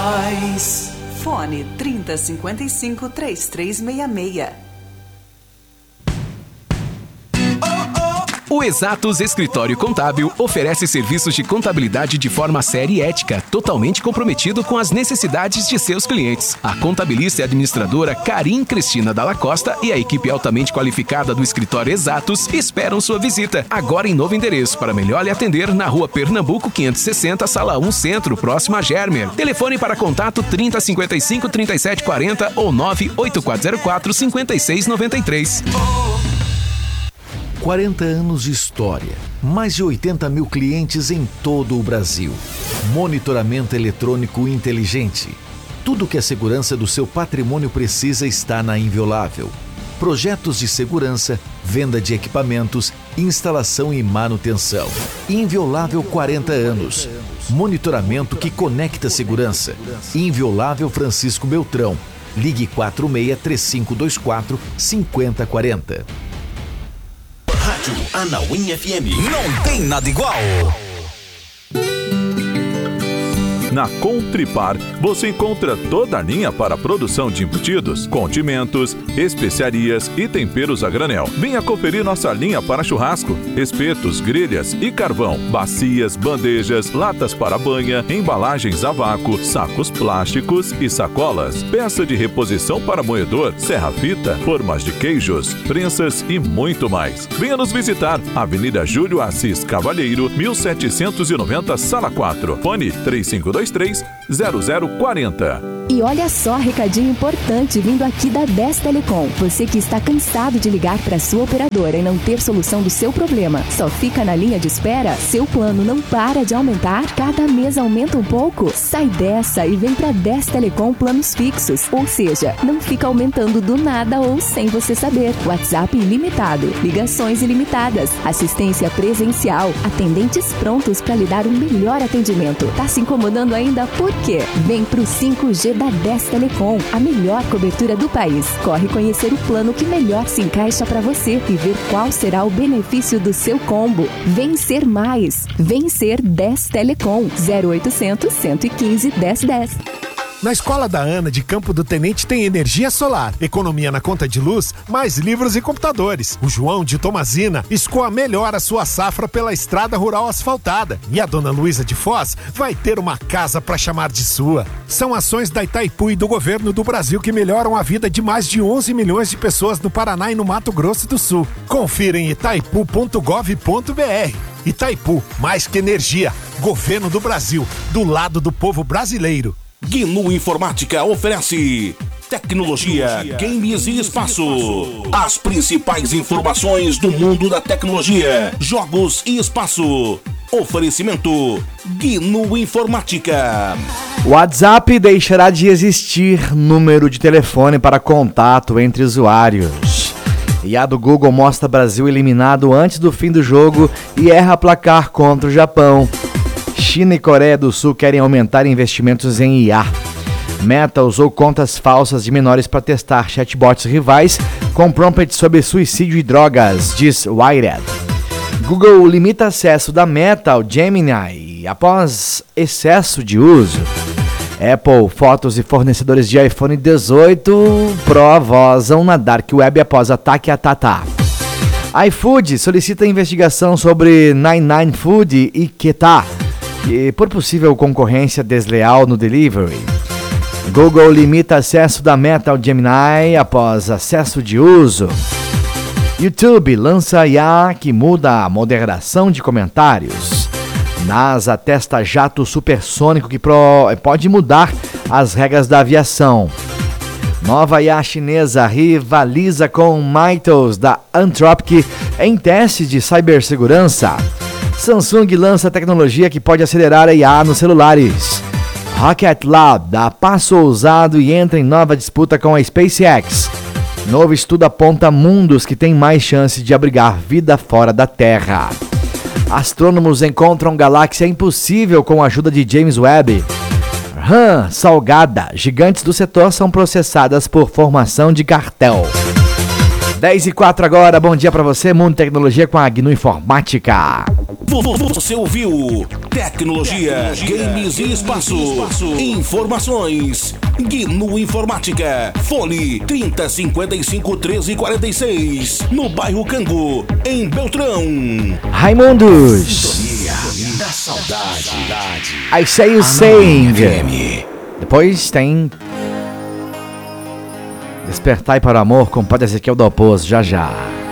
mais. Fone 3055-3366. O Exatos Escritório Contábil oferece serviços de contabilidade de forma séria e ética, totalmente comprometido com as necessidades de seus clientes. A contabilista e administradora Karim Cristina Dalla Costa e a equipe altamente qualificada do Escritório Exatos esperam sua visita, agora em novo endereço, para melhor lhe atender na Rua Pernambuco 560, Sala 1 Centro, próximo a Germer. Telefone para contato 3055-3740 ou 98404-5693. 40 anos de história, mais de 80 mil clientes em todo o Brasil. Monitoramento eletrônico inteligente. Tudo que a segurança do seu patrimônio precisa está na Inviolável. Projetos de segurança, venda de equipamentos, instalação e manutenção. Inviolável 40 anos. Monitoramento que conecta segurança. Inviolável Francisco Beltrão. Ligue 46-3524-5040. Rádio Anauim FM. Não tem nada igual. Na Contripar, você encontra toda a linha para a produção de embutidos, condimentos, especiarias e temperos a granel. Venha conferir nossa linha para churrasco, espetos, grelhas e carvão, bacias, bandejas, latas para banha, embalagens a vácuo, sacos plásticos e sacolas, peça de reposição para moedor, serra-fita, formas de queijos, prensas e muito mais. Venha nos visitar, Avenida Júlio Assis Cavalheiro, 1790, Sala 4, fone 3523-0040. E olha só, recadinho importante vindo aqui da 10 Telecom. Você que está cansado de ligar para sua operadora e não ter solução do seu problema, só fica na linha de espera? Seu plano não para de aumentar? Cada mês aumenta um pouco? Sai dessa e vem para 10 Telecom planos fixos. Ou seja, não fica aumentando do nada ou sem você saber. WhatsApp ilimitado, ligações ilimitadas, assistência presencial, atendentes prontos para lhe dar o melhor atendimento. Tá se incomodando ainda? Por quê? Vem pro 5G da 10 Telecom, a melhor cobertura do país. Corre conhecer o plano que melhor se encaixa para você e ver qual será o benefício do seu combo. Vencer mais. Vencer 10 Telecom. 0800 115 1010. Na escola da Ana de Campo do Tenente tem energia solar, economia na conta de luz, mais livros e computadores. O João de Tomazina escoa melhor a sua safra pela estrada rural asfaltada. E a dona Luísa de Foz vai ter uma casa para chamar de sua. São ações da Itaipu e do governo do Brasil que melhoram a vida de mais de 11 milhões de pessoas no Paraná e no Mato Grosso do Sul. Confira em itaipu.gov.br. Itaipu, mais que energia. Governo do Brasil, do lado do povo brasileiro. GNU Informática oferece tecnologia, games e espaço. As principais informações do mundo da tecnologia, jogos e espaço. Oferecimento GNU Informática. WhatsApp deixará de existir, número de telefone para contato entre usuários. IA do Google mostra Brasil eliminado antes do fim do jogo e erra placar contra o Japão. China e Coreia do Sul querem aumentar investimentos em IA. Meta usou contas falsas de menores para testar chatbots rivais com prompt sobre suicídio e drogas, diz Wired. Google limita acesso da Meta ao Gemini após excesso de uso. Apple, fotos e fornecedores de iPhone 18 Pro vazam na Dark Web após ataque a Tata. iFood solicita investigação sobre 99 Food e Ketá, e por possível concorrência desleal no delivery. Google limita acesso da Meta ao Gemini após acesso de uso. YouTube lança IA que muda a moderação de comentários. NASA testa jato supersônico que pode mudar as regras da aviação. Nova IA chinesa rivaliza com Mythos da Anthropic em teste de cibersegurança. Samsung lança tecnologia que pode acelerar a IA nos celulares. Rocket Lab dá passo ousado e entra em nova disputa com a SpaceX. Novo estudo aponta mundos que têm mais chance de abrigar vida fora da Terra. Astrônomos encontram galáxia impossível com a ajuda de James Webb. Salgada, gigantes do setor são processadas por formação de cartel. 10h04 agora, bom dia pra você, Mundo Tecnologia com a GNU Informática. Você ouviu Tecnologia, Games e Espaço. Informações, GNU Informática. Fone 3055-1346. No bairro Cango, em Beltrão. Raimundos. Da saudade. I say you saying. Depois tem Despertai para o Amor com Padre Ezequiel do Oposto, já.